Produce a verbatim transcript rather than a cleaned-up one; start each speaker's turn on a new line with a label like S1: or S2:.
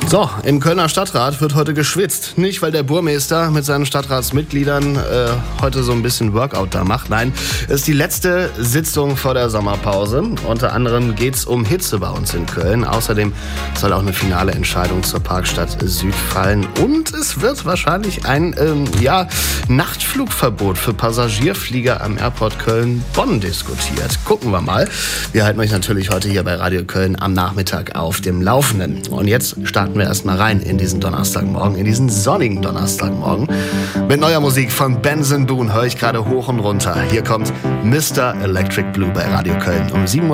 S1: So, im Kölner Stadtrat wird heute geschwitzt. Nicht, weil der Burmeister mit seinen Stadtratsmitgliedern äh, heute so ein bisschen Workout da macht. Nein, es ist die letzte Sitzung vor der Sommerpause. Unter anderem geht es um Hitze bei uns in Köln. Außerdem soll auch eine finale Entscheidung zur Parkstadt Süd fallen. Und es wird wahrscheinlich ein ähm, ja, Nachtflugverbot für Passagierflieger am Airport Köln-Bonn diskutiert. Gucken wir mal. Wir halten euch natürlich heute hier bei Radio Köln am Nachmittag auf dem Laufenden. Und jetzt starten wir erstmal rein in diesen Donnerstagmorgen, in diesen sonnigen Donnerstagmorgen. Mit neuer Musik von Benson Boone höre ich gerade hoch und runter. Hier kommt Mister Electric Blue bei Radio Köln um sieben Uhr.